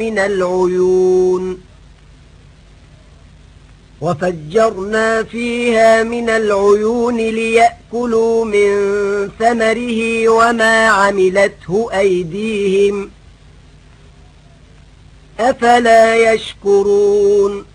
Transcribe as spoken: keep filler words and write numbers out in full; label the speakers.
Speaker 1: من العيون وفجرنا فيها من العيون ليأكلوا من ثمره وما عملته أيديهم أفلا يشكرون